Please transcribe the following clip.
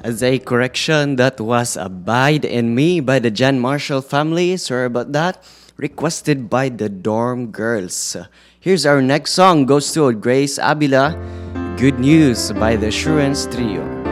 As a correction, that was Abide in Me by the Jan Marshall family. Sorry about that. Requested by the Dorm Girls. Here's our next song, goes to Grace Abila. Good News by the Assurance Trio.